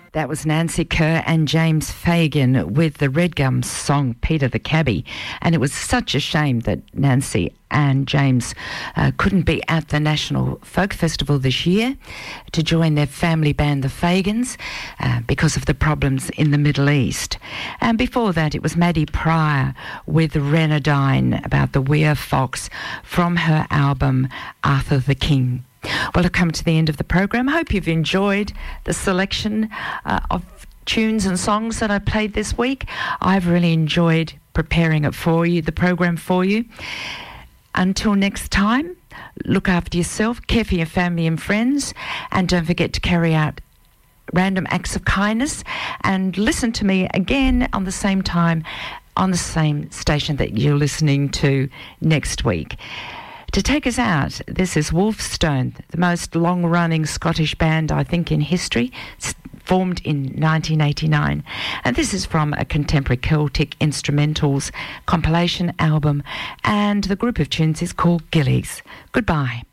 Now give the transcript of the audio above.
That was Nancy Kerr and James Fagan with the Red Gums song Peter the Cabbie. And it was such a shame that Nancy and James couldn't be at the National Folk Festival this year to join their family band, the Fagans, because of the problems in the Middle East. And before that, it was Maddie Pryor with Renadine about the Weir Fox from her album Arthur the King. Well, I've come to the end of the program. I hope you've enjoyed the selection of tunes and songs that I played this week. I've really enjoyed preparing it for you, the program for you. Until next time, look after yourself, care for your family and friends, and don't forget to carry out random acts of kindness and listen to me again on the same time on the same station that you're listening to next week. To take us out, this is Wolfstone, the most long-running Scottish band, I think, in history, formed in 1989. And this is from a contemporary Celtic instrumentals compilation album, and the group of tunes is called Gillies. Goodbye.